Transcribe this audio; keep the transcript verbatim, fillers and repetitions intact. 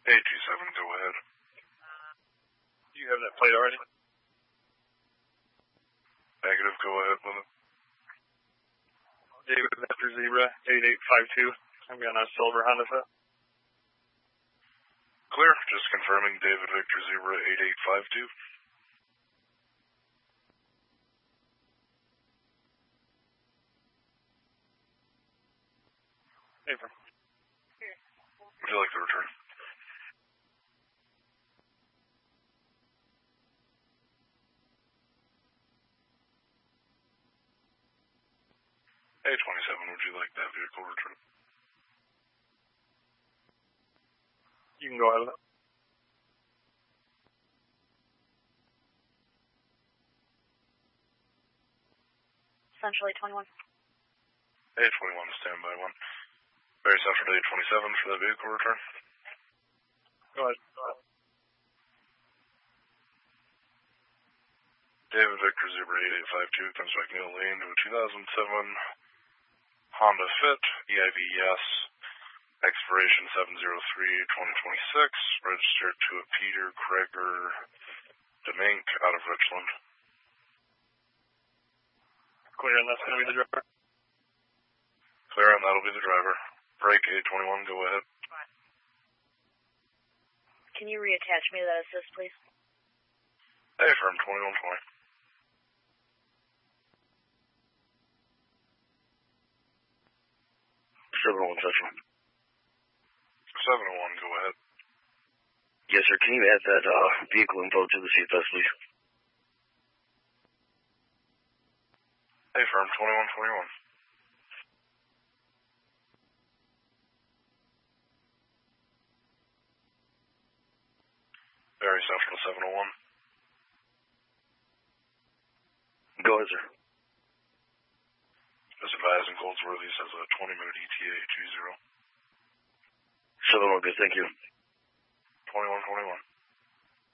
eight two seven, go ahead. Do you have that plate already? Negative, go ahead with it. David Victor Zebra, eight eight five two. I'm going on a silver Honda Fit. Clear, just confirming David Victor Zebra, eight eight five two. April. Would you like the return? eight twenty-seven, would you like that vehicle returned? You can go ahead with it. Central eight twenty-one. eight twenty-one, standby one. Very Central eight twenty-seven for that vehicle return. Go ahead. Go ahead. David Victor Zebra eight eight five two comes back Neil Lane to a two thousand seven Honda Fit, E I V S, expiration seven oh three twenty twenty-six, registered to a Peter Kreger Demink out of Richland. Clear, and that's going to be the driver. Clear, and that'll be the driver. Break eight twenty-one, go ahead. Can you reattach me to that assist, please? Hey, firm twenty-one twenty. seven oh one Central. seven oh one, go ahead. Yes, sir. Can you add that uh, vehicle info to the C F S, please? Hey, firm twenty-one twenty-one. Very Central seven oh one. Go ahead, sir. As advised, in Goldsworthy says a twenty minute E T A two zero. seven oh one, good. Thank you. twenty-one twenty-one.